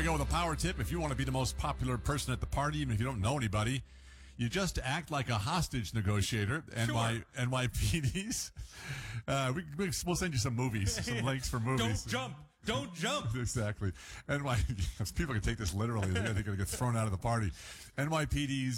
we go with a power tip. If you want to be the most popular person at the party, even if you don't know anybody, you just act like a hostage negotiator. NYPD's. We'll send you some movies, some links for movies. Don't jump. Exactly. People can take this literally. They're going to get thrown out of the party. NYPD's